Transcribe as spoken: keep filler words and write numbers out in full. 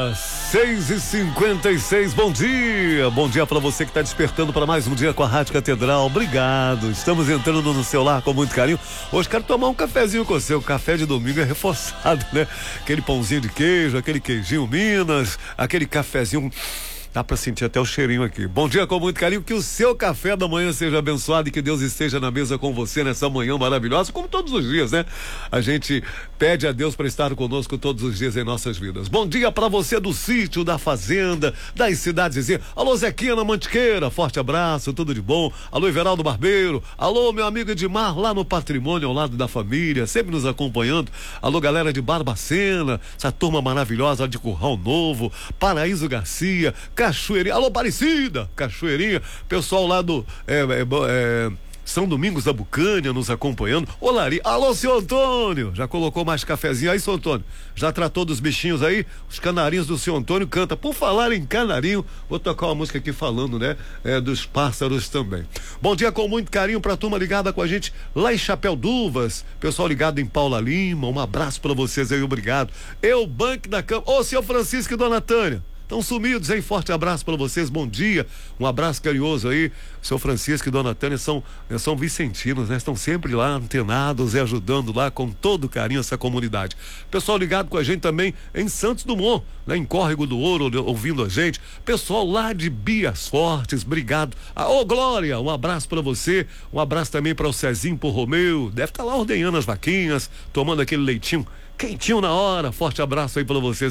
dia, seis e cinquenta e seis, bom dia, bom dia para você que está despertando para mais um dia com a Rádio Catedral, obrigado, estamos entrando no seu lar com muito carinho. Hoje quero tomar um cafezinho com você, o café de domingo é reforçado, né? Aquele pãozinho de queijo, aquele queijinho Minas, aquele cafezinho... Dá pra sentir até o cheirinho aqui. Bom dia com muito carinho, que o seu café da manhã seja abençoado e que Deus esteja na mesa com você nessa manhã maravilhosa, como todos os dias, né? A gente pede a Deus para estar conosco todos os dias em nossas vidas. Bom dia pra você do sítio, da fazenda, das cidades. Alô, Zequinha na Mantiqueira, forte abraço, tudo de bom. Alô, Everaldo Barbeiro. Alô, meu amigo Edmar, lá no Patrimônio, ao lado da família, sempre nos acompanhando. Alô, galera de Barbacena, essa turma maravilhosa lá de Curral Novo, Paraíso Garcia, Cachoeirinha, alô Aparecida, Cachoeirinha, pessoal lá do é, é, é, São Domingos da Bucânia nos acompanhando. Olari, alô seu Antônio, já colocou mais cafezinho aí, seu Antônio? Já tratou dos bichinhos aí? Os canarinhos do seu Antônio canta. Por falar em canarinho, vou tocar uma música aqui falando, né? É, dos pássaros também. Bom dia com muito carinho pra turma ligada com a gente lá em Chapéu d'Uvas, pessoal ligado em Paula Lima, um abraço pra vocês aí, obrigado. Eu, Banco da Cama, ô seu Francisco e dona Tânia, estão sumidos, hein? Forte abraço para vocês, bom dia, um abraço carinhoso aí. Seu Francisco e dona Tânia são, são vicentinos, né? Estão sempre lá antenados e ajudando lá com todo carinho essa comunidade. Pessoal ligado com a gente também em Santos Dumont, lá em Córrego do Ouro, ouvindo a gente. Pessoal lá de Bias Fortes, obrigado. Ah, ô Glória, um abraço para você, um abraço também para o Cezinho, por Romeu, deve estar tá lá ordenhando as vaquinhas, tomando aquele leitinho quentinho na hora. Forte abraço aí para vocês.